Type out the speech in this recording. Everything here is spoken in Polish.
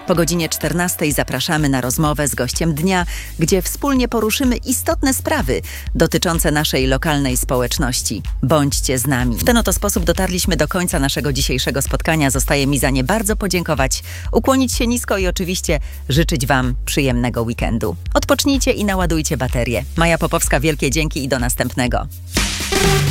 Po godzinie 14 zapraszamy na rozmowę z gościem dnia, gdzie wspólnie poruszymy istotne sprawy dotyczące naszej lokalnej społeczności. Bądźcie z nami. W ten oto sposób dotarliśmy do końca naszego dzisiejszego spotkania. Zostaje mi za nie bardzo podziękować, ukłonić się nisko i oczywiście życzyć Wam przyjemnego weekendu. Odpocznijcie i naładujcie baterie. Maja Popowska, wielkie dzięki i do następnego.